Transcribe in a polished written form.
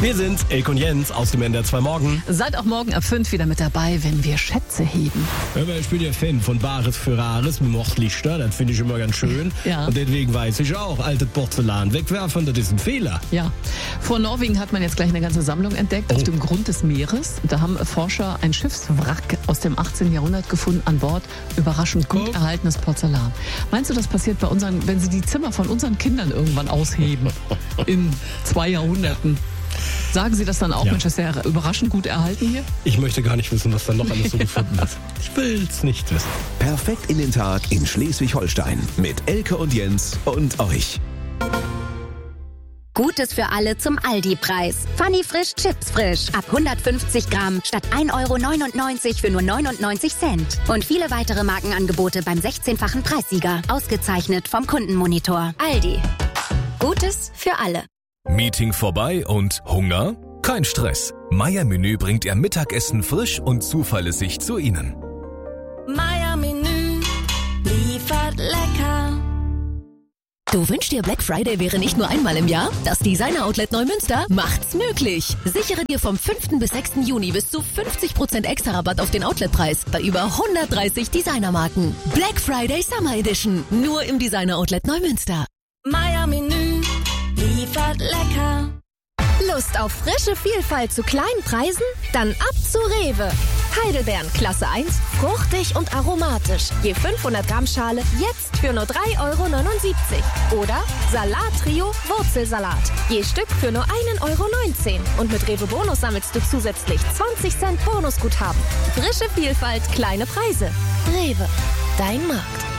Wir sind Elke und Jens aus dem NDR 2 Morgen. Seid auch morgen ab 5 wieder mit dabei, wenn wir Schätze heben. Aber ich bin ja Fan von Bares für Rares mit Mochtlichter, das finde ich immer ganz schön. Ja. Und deswegen weiß ich auch, altes Porzellan wegwerfen, das ist ein Fehler. Ja, vor Norwegen hat man jetzt gleich eine ganze Sammlung entdeckt auf dem Grund des Meeres. Da haben Forscher ein Schiffswrack aus dem 18. Jahrhundert gefunden, an Bord überraschend gut erhaltenes Porzellan. Meinst du, das passiert bei unseren, wenn sie die Zimmer von unseren Kindern irgendwann ausheben? In 2 Jahrhunderten. Sagen Sie das dann auch, Mensch, das ist ja überraschend gut erhalten hier? Ich möchte gar nicht wissen, was da noch alles so gefunden ist. Ich will's nicht wissen. Perfekt in den Tag in Schleswig-Holstein mit Elke und Jens und euch. Gutes für alle zum Aldi-Preis. Funny Frisch Chips frisch. Ab 150 Gramm statt 1,99 € für nur 99 Cent. Und viele weitere Markenangebote beim 16-fachen Preissieger. Ausgezeichnet vom Kundenmonitor. Aldi. Gutes für alle. Meeting vorbei und Hunger? Kein Stress. Meier Menü bringt Ihr Mittagessen frisch und zuverlässig zu Ihnen. Meier Menü liefert lecker. Du wünschst dir, Black Friday wäre nicht nur einmal im Jahr? Das Designer Outlet Neumünster macht's möglich. Sichere dir vom 5. bis 6. Juni bis zu 50% extra Rabatt auf den Outletpreis bei über 130 Designermarken. Black Friday Summer Edition. Nur im Designer Outlet Neumünster. Meier Menü liefert lecker. Lust auf frische Vielfalt zu kleinen Preisen? Dann ab zu Rewe. Heidelbeeren Klasse 1, fruchtig und aromatisch. Je 500 Gramm Schale jetzt für nur 3,79 €. Oder Salat-Trio Wurzelsalat. Je Stück für nur 1,19 €. Und mit Rewe Bonus sammelst du zusätzlich 20 Cent Bonusguthaben. Frische Vielfalt, kleine Preise. Rewe, dein Markt.